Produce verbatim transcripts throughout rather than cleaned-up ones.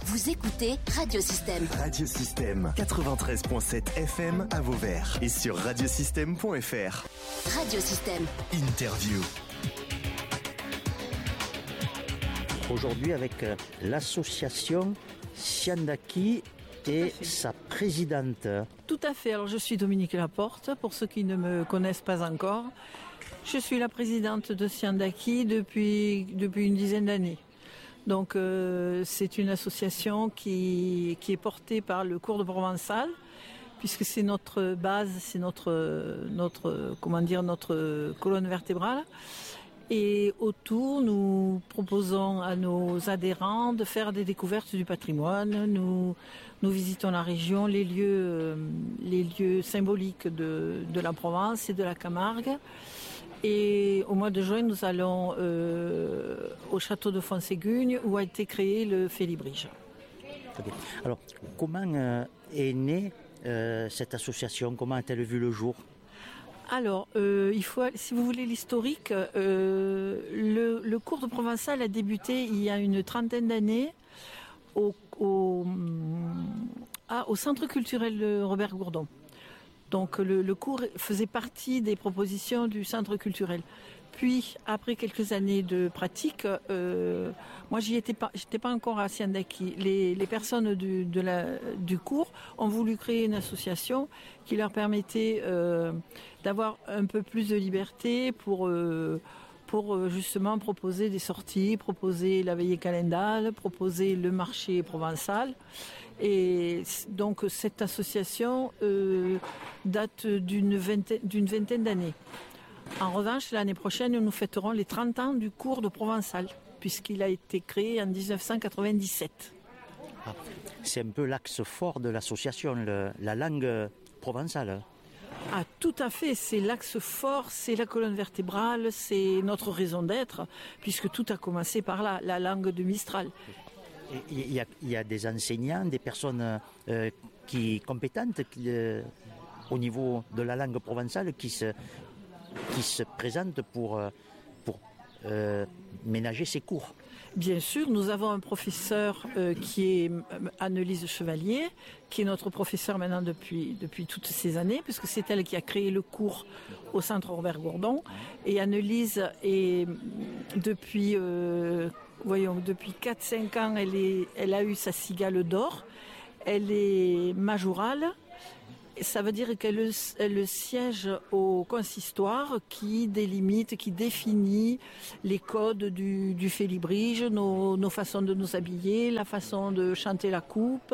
Vous écoutez Radiosystème. Radiosystème quatre-vingt-treize virgule sept F M à Vauvert et sur radiosystème point F R. Radiosystème. Interview. Aujourd'hui avec l'association Siandaki et sa présidente. Tout à fait. Alors je suis Dominique Laporte, pour ceux qui ne me connaissent pas encore. Je suis la présidente de Siandaki depuis, depuis une dizaine d'années. Donc euh, c'est une association qui, qui est portée par le cours de Provençal, puisque c'est notre base, c'est notre, notre, comment dire, notre colonne vertébrale. Et autour, nous proposons à nos adhérents de faire des découvertes du patrimoine. Nous, nous visitons la région, les lieux, euh, les lieux symboliques de, de la Provence et de la Camargue. Et au mois de juin, nous allons euh, au château de Fontségugne, où a été créé le Félibrige. Alors, comment euh, est née euh, cette association? Comment a-t-elle vu le jour? Alors, euh, il faut, si vous voulez l'historique, euh, le, le cours de Provençal a débuté il y a une trentaine d'années au, au, ah, au Centre culturel Robert Gourdon. Donc le, le cours faisait partie des propositions du Centre culturel. Puis, après quelques années de pratique, euh, moi j'y étais pas, j'étais pas encore à Siandaki. Les, les personnes du, de la, du cours ont voulu créer une association qui leur permettait euh, d'avoir un peu plus de liberté pour euh, pour justement proposer des sorties, proposer la veillée calendale, proposer le marché provençal. Et donc cette association euh, date d'une vingtaine, d'une vingtaine d'années. En revanche, l'année prochaine, nous fêterons les trente ans du cours de Provençal, puisqu'il a été créé en dix-neuf cent quatre-vingt-dix-sept. Ah, c'est un peu l'axe fort de l'association, le, la langue provençale. Ah, tout à fait, c'est l'axe fort, c'est la colonne vertébrale, c'est notre raison d'être, puisque tout a commencé par là, la langue de Mistral. Il y a, il y a des enseignants, des personnes euh, qui compétentes qui, euh, au niveau de la langue provençale qui se, qui se présentent pour, pour euh, ménager ces cours. Bien sûr, nous avons un professeur euh, qui est Annelise Chevalier, qui est notre professeur maintenant depuis depuis toutes ces années, puisque c'est elle qui a créé le cours au Centre Robert Gourdon. Et Annelise est depuis euh, voyons depuis quatre cinq ans, elle est elle a eu sa cigale d'or. Elle est majorale. Ça veut dire qu'elle elle siège au consistoire qui délimite, qui définit les codes du, du Félibrige, nos, nos façons de nous habiller, la façon de chanter la coupe.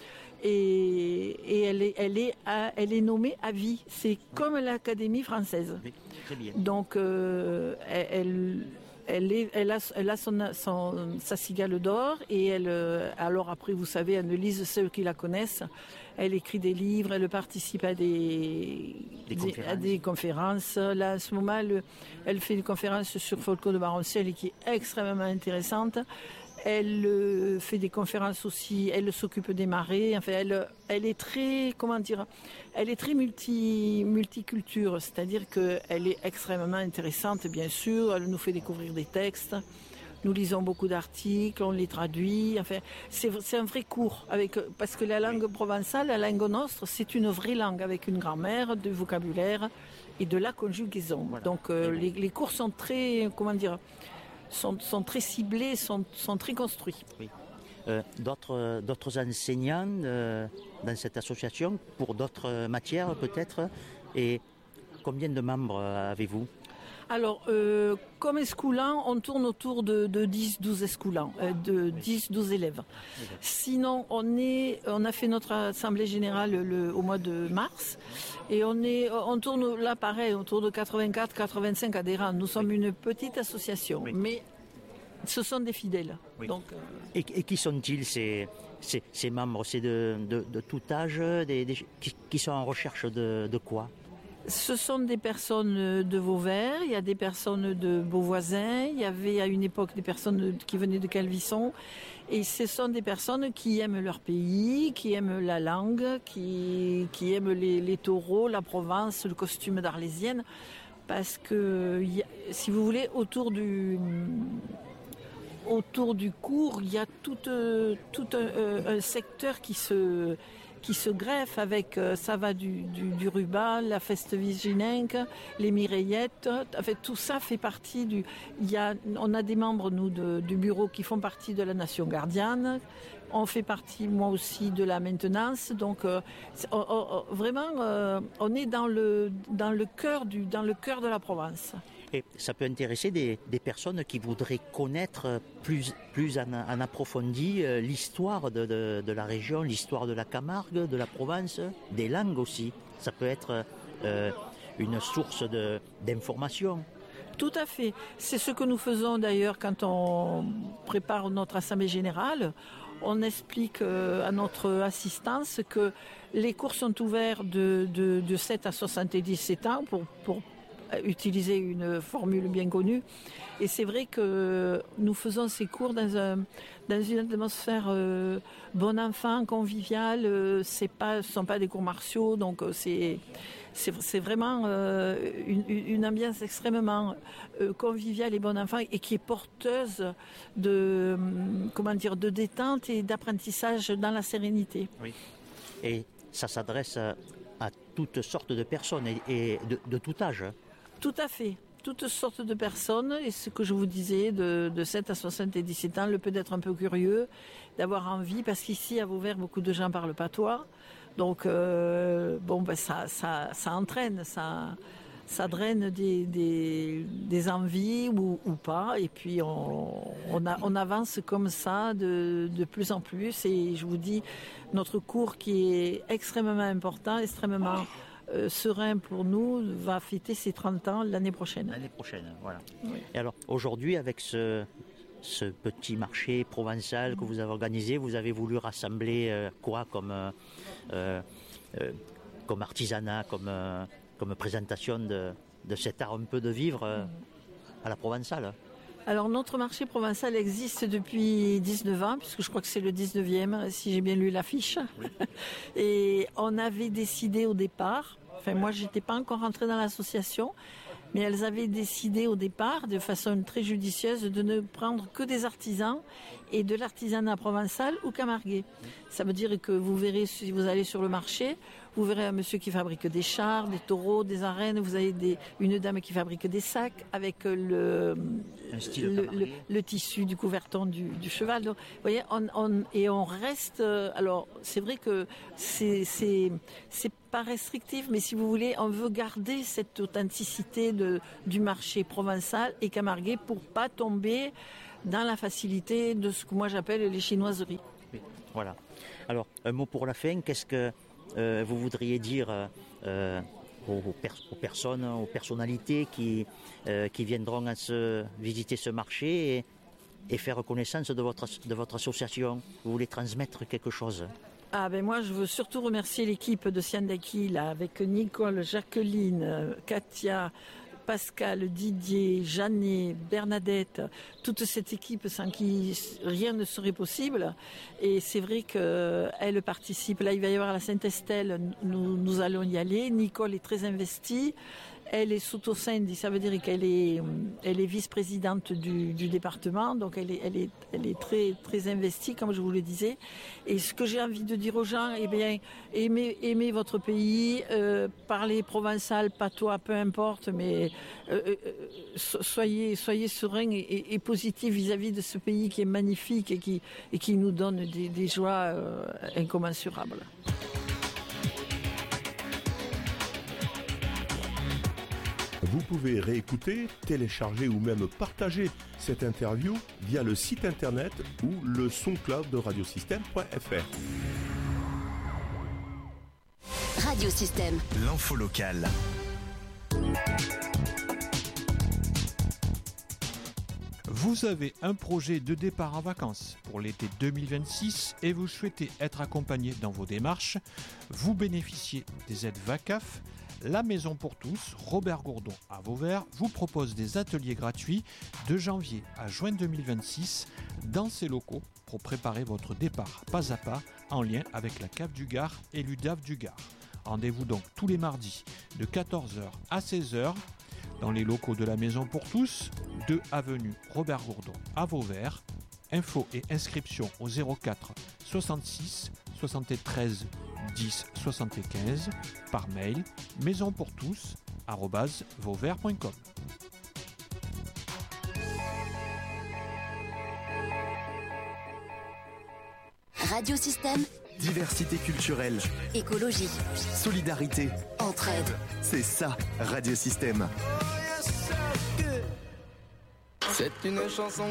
Et, et elle est, elle est, à, elle est nommée à vie. C'est comme l'Académie française. Oui, très bien. Donc, euh, elle, elle, est, elle a, elle a son, son, sa cigale d'or et elle, alors après, vous savez, Annelise, ceux qui la connaissent, elle écrit des livres, elle participe à des, des, des, conférences. à des conférences. Là, à ce moment, elle, elle fait une conférence sur Folco de Baroncel qui est extrêmement intéressante. Elle euh, fait des conférences aussi, elle s'occupe des marées, enfin elle, elle est très, comment dire, elle est très multi, multiculture, c'est-à-dire qu'elle est extrêmement intéressante bien sûr, elle nous fait découvrir des textes, nous lisons beaucoup d'articles, on les traduit, enfin c'est, c'est un vrai cours, avec, parce que la langue provençale, la langue nostre, c'est une vraie langue avec une grammaire, du vocabulaire et de la conjugaison. Voilà. Donc euh, les, les cours sont très, comment dire, Sont, sont très ciblés, sont, sont très construits. Oui. Euh, d'autres, d'autres enseignants euh, dans cette association, pour d'autres matières peut-être, et combien de membres avez-vous? Alors, euh, comme escoulants, on tourne autour de, de dix douze escoulants, euh, de dix douze élèves. Sinon, on est, on a fait notre assemblée générale le, au mois de mars, et on est, on tourne là pareil, autour de quatre-vingt-quatre quatre-vingt-cinq adhérents. Nous sommes une petite association, oui. Mais ce sont des fidèles. Oui. Donc, euh... et, et qui sont-ils ces, ces, ces membres? C'est de, de, de tout âge, des, des, qui, qui sont en recherche de, de quoi? Ce sont des personnes de Vauvert, il y a des personnes de Beauvoisin, il y avait à une époque des personnes qui venaient de Calvisson, et ce sont des personnes qui aiment leur pays, qui aiment la langue, qui, qui aiment les, les taureaux, la Provence, le costume d'Arlésienne, parce que, si vous voulez, autour du... autour du cours, il y a tout, euh, tout un, euh, un secteur qui se, qui se greffe avec, euh, ça va du, du, du ruban, la feste viginenque, les mireillettes. En fait, tout ça fait partie du... Il y a, on a des membres, nous, de, du bureau qui font partie de la Nation Gardienne. On fait partie, moi aussi, de la maintenance. Donc, euh, on, on, vraiment, euh, on est dans le, dans le cœur du, dans le cœur de la Provence. Et ça peut intéresser des, des personnes qui voudraient connaître plus, plus en, en approfondi euh, l'histoire de, de, de la région, l'histoire de la Camargue, de la Provence, des langues aussi. Ça peut être euh, une source de, d'information. Tout à fait. C'est ce que nous faisons d'ailleurs quand on prépare notre assemblée générale. On explique euh, à notre assistance que les cours sont ouverts de, de, de sept à soixante-dix-sept ans pour, pour utiliser une formule bien connue. Et c'est vrai que nous faisons ces cours dans, un, dans une atmosphère euh, bon enfant, conviviale. Euh, c'est pas, ce ne sont pas des cours martiaux, donc euh, c'est, c'est, c'est vraiment euh, une, une ambiance extrêmement euh, conviviale et bon enfant et qui est porteuse de, comment dire, de détente et d'apprentissage dans la sérénité. Oui. Et ça s'adresse à, à toutes sortes de personnes et, et de, de tout âge. Tout à fait. Toutes sortes de personnes, et ce que je vous disais, de, de sept à soixante-dix-sept ans, le peut être un peu curieux, d'avoir envie, parce qu'ici à Vauvert, beaucoup de gens parlent patois, donc euh, bon, ben, ça, ça, ça entraîne, ça, ça draine des, des, des envies ou, ou pas, et puis on, on, a, on avance comme ça de, de plus en plus, et je vous dis, notre cours qui est extrêmement important, extrêmement Euh, serein pour nous, va fêter ses trente ans l'année prochaine. L'année prochaine, voilà. Oui. Et alors, aujourd'hui, avec ce, ce petit marché provençal que vous avez organisé, vous avez voulu rassembler euh, quoi comme, euh, euh, comme artisanat, comme, euh, comme présentation de, de cet art un peu de vivre euh, à la provençale? Alors, notre marché provençal existe depuis dix-neuf ans, puisque je crois que c'est le dix-neuvième, si j'ai bien lu l'affiche. Oui. Et on avait décidé au départ, enfin moi je n'étais pas encore rentrée dans l'association, mais elles avaient décidé au départ, de façon très judicieuse, de ne prendre que des artisans et de l'artisanat provençal ou camarguais. Ça veut dire que vous verrez, si vous allez sur le marché, vous verrez un monsieur qui fabrique des chars, des taureaux, des arènes, vous avez des, une dame qui fabrique des sacs avec le, le, le, le tissu du couverton du, du cheval. Donc, vous voyez, on, on, et on reste... Alors, c'est vrai que c'est, c'est, c'est pas restrictif, mais si vous voulez, on veut garder cette authenticité de, du marché provençal et camarguais pour pas tomber dans la facilité de ce que moi j'appelle les chinoiseries. Oui, voilà. Alors, un mot pour la fin, qu'est-ce que euh, vous voudriez dire euh, aux, aux, pers- aux personnes, aux personnalités qui, euh, qui viendront à se, visiter ce marché et, et faire connaissance de votre, de votre association? Vous voulez transmettre quelque chose? Ah ben moi je veux surtout remercier l'équipe de Siandaki là, avec Nicole, Jacqueline, Katia, Pascal, Didier, Jeannet, Bernadette, toute cette équipe sans qui rien ne serait possible. Et c'est vrai qu'elle participe. Là, il va y avoir la Sainte-Estelle, nous, nous allons y aller. Nicole est très investie. Elle est sotto-sendi, ça veut dire qu'elle est, elle est vice-présidente du, du département, donc elle est, elle est, elle est très, très investie, comme je vous le disais. Et ce que j'ai envie de dire aux gens, eh bien, aimez, aimez votre pays, euh, parlez provençal, patois, peu importe, mais euh, euh, soyez, soyez sereins et, et positifs vis-à-vis de ce pays qui est magnifique et qui, et qui nous donne des, des joies euh, incommensurables. Vous pouvez réécouter, télécharger ou même partager cette interview via le site internet ou le SoundCloud de radiosystème point f r. Radiosystème. L'info locale. Vous avez un projet de départ en vacances pour l'été deux mille vingt-six et vous souhaitez être accompagné dans vos démarches. Vous bénéficiez des aides VACAF. La Maison pour tous, Robert Gourdon à Vauvert, vous propose des ateliers gratuits de janvier à juin deux mille vingt-six dans ses locaux pour préparer votre départ pas à pas en lien avec la C A V du Gard et l'U D A V du Gard. Rendez-vous donc tous les mardis de quatorze heures à seize heures dans les locaux de la Maison pour tous, deux avenue Robert Gourdon à Vauvert Info et inscription au zéro quatre soixante-six soixante-treize dix soixante-quinze par mail maisonpourtous arobase vauvert point com. Radio Système, Diversité culturelle, écologie, solidarité, entraide. c'est ça, Radio Système. C'est une chanson